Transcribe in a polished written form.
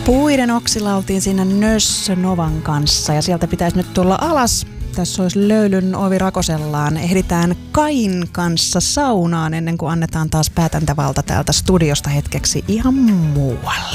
Puiden oksilla oltiin siinä Nössönovan kanssa ja sieltä pitäisi nyt tulla alas. Tässä olisi löylyn ovi rakosellaan. Ehditään Kain kanssa saunaan ennen kuin annetaan taas päätäntävalta täältä studiosta hetkeksi ihan muualle.